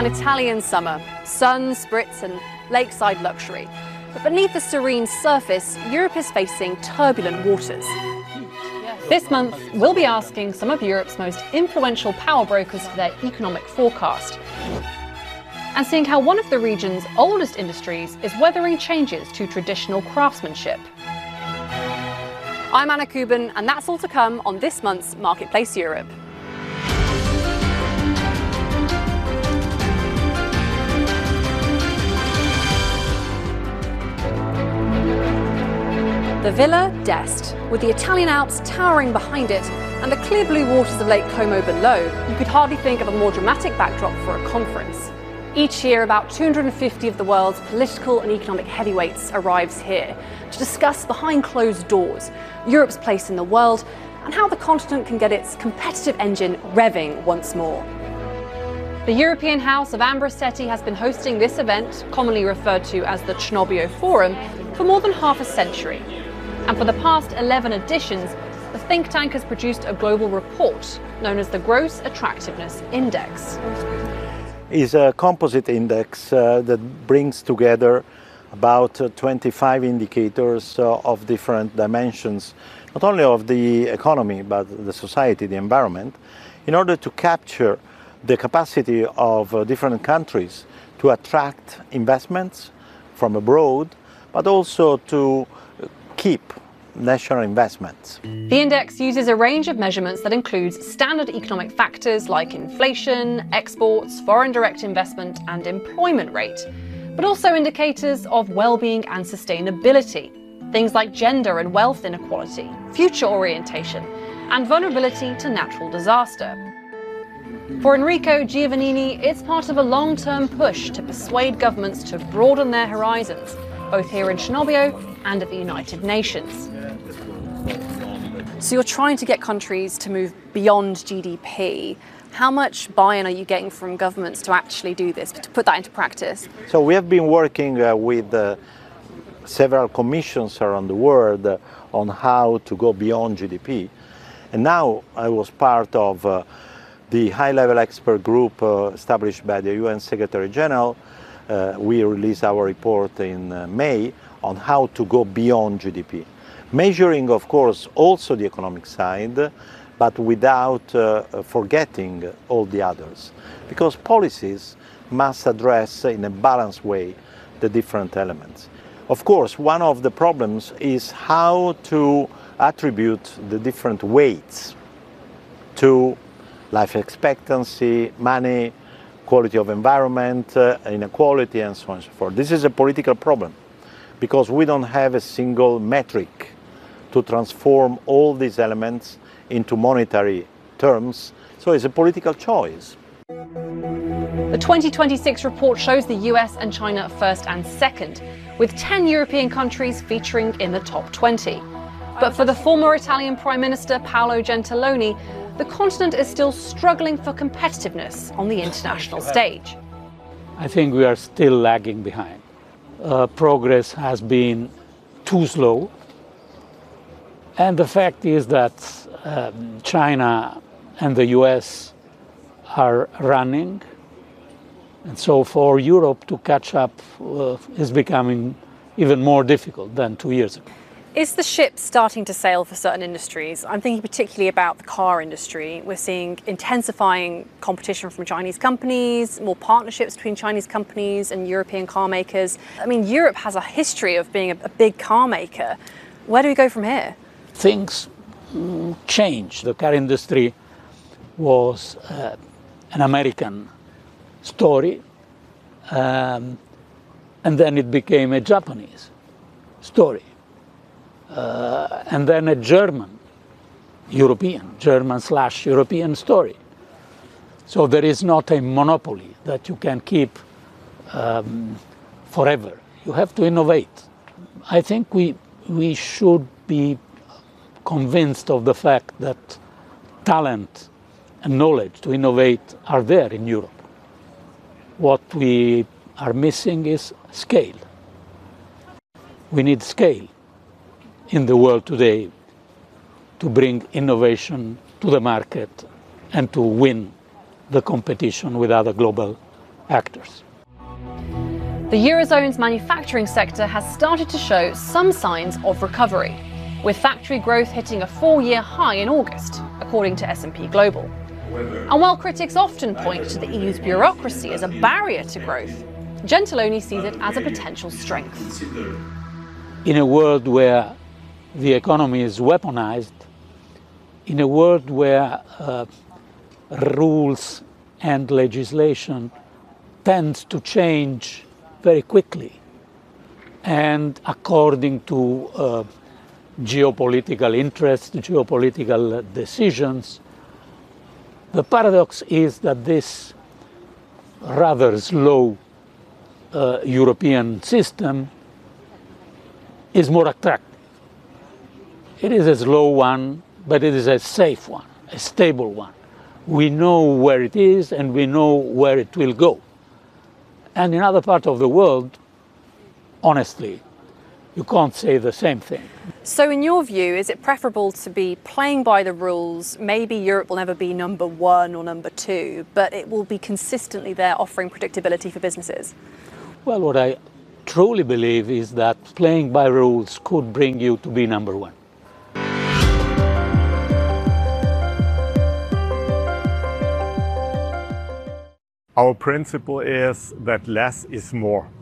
Italian summer, sun, spritz and lakeside luxury. But beneath the serene surface, Europe is facing turbulent waters. This month, we'll be asking some of Europe's most influential power brokers for their economic forecast, and seeing how one of the region's oldest industries is weathering changes to traditional craftsmanship. I'm Anna Kuban, and that's all to come on this month's Marketplace Europe. The Villa d'Este, with the Italian Alps towering behind it and the clear blue waters of Lake Como below, you could hardly think of a more dramatic backdrop for a conference. Each year, about 250 of the world's political and economic heavyweights arrives here to discuss behind closed doors Europe's place in the world and how the continent can get its competitive engine revving once more. The European House of Ambrosetti has been hosting this event, commonly referred to as the Cnobio Forum, for more than half a century. And for the past 11 editions, the think tank has produced a global report known as the Gross Attractiveness Index. It's a composite index that brings together about 25 indicators of different dimensions, not only of the economy, but the society, the environment, in order to capture the capacity of different countries to attract investments from abroad, but also to keep national investments. The index uses a range of measurements that includes standard economic factors like inflation, exports, foreign direct investment and employment rate, but also indicators of well-being and sustainability, things like gender and wealth inequality, future orientation, and vulnerability to natural disaster. For Enrico Giovannini, it's part of a long-term push to persuade governments to broaden their horizons, both here in Cnobio and at the United Nations. So you're trying to get countries to move beyond GDP. How much buy-in are you getting from governments to actually do this, to put that into practice? So we have been working with several commissions around the world on how to go beyond GDP. And now I was part of the high-level expert group established by the UN Secretary General. We released our report in May on how to go beyond GDP. Measuring, of course, also the economic side, but without forgetting all the others. Because policies must address in a balanced way the different elements. Of course, one of the problems is how to attribute the different weights to life expectancy, money, quality of environment, inequality, and so on and so forth. This is a political problem because we don't have a single metric to transform all these elements into monetary terms, so it's a political choice. The 2026 report shows the US and China first and second, with 10 European countries featuring in the top 20. But for the former Italian Prime Minister Paolo Gentiloni, the continent is still struggling for competitiveness on the international stage. I think we are still lagging behind. Progress has been too slow. And the fact is that China and the US are running. And so for Europe to catch up is becoming even more difficult than 2 years ago. Is the ship starting to sail for certain industries? I'm thinking particularly about the car industry. We're seeing intensifying competition from Chinese companies, more partnerships between Chinese companies and European car makers. I mean, Europe has a history of being a big car maker. Where do we go from here? Things changed. The car industry was an American story, and then it became a Japanese story. And then a German/European story. So there is not a monopoly that you can keep forever. You have to innovate. I think we should be convinced of the fact that talent and knowledge to innovate are there in Europe. What we are missing is scale. We need scale in the world today to bring innovation to the market and to win the competition with other global actors. The Eurozone's manufacturing sector has started to show some signs of recovery, with factory growth hitting a 4-year high in August, according to S&P Global. And while critics often point to the EU's bureaucracy as a barrier to growth, Gentiloni sees it as a potential strength. In a world where the economy is weaponized, in a world where rules and legislation tends to change very quickly and according to geopolitical interests, geopolitical decisions, the paradox is that this rather slow European system is more attractive. It is a slow one, but it is a safe one, a stable one. We know where it is and we know where it will go. And in other parts of the world, honestly, you can't say the same thing. So in your view, is it preferable to be playing by the rules? Maybe Europe will never be number 1 or number 2, but it will be consistently there offering predictability for businesses? Well, what I truly believe is that playing by rules could bring you to be number 1. Our principle is that less is more.